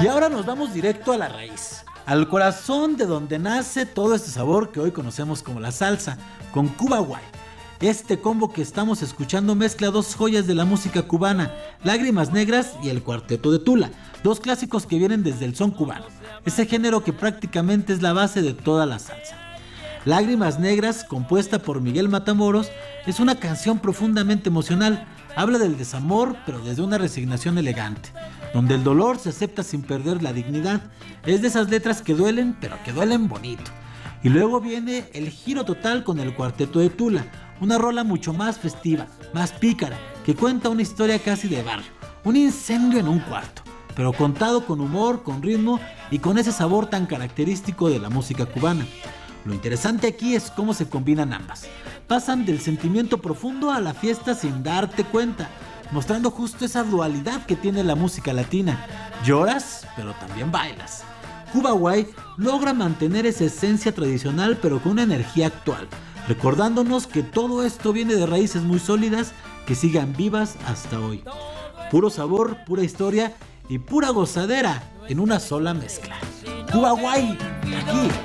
Y ahora nos vamos directo a la raíz, al corazón de donde nace todo este sabor que hoy conocemos como la salsa, con Cuba Guay. Este combo que estamos escuchando mezcla dos joyas de la música cubana, Lágrimas Negras y el Cuarteto de Tula, dos clásicos que vienen desde el son cubano, ese género que prácticamente es la base de toda la salsa. Lágrimas Negras, compuesta por Miguel Matamoros, es una canción profundamente emocional. Habla del desamor, pero desde una resignación elegante, donde el dolor se acepta sin perder la dignidad. Es de esas letras que duelen, pero que duelen bonito. Y luego viene el giro total con el Cuarteto de Tula, una rola mucho más festiva, más pícara, que cuenta una historia casi de barrio, un incendio en un cuarto, pero contado con humor, con ritmo y con ese sabor tan característico de la música cubana. Lo interesante aquí es cómo se combinan ambas. Pasan del sentimiento profundo a la fiesta sin darte cuenta, mostrando justo esa dualidad que tiene la música latina. Lloras, pero también bailas. Cuba Guay logra mantener esa esencia tradicional pero con una energía actual, recordándonos que todo esto viene de raíces muy sólidas que sigan vivas hasta hoy. Puro sabor, pura historia y pura gozadera en una sola mezcla. Cuba Guay, aquí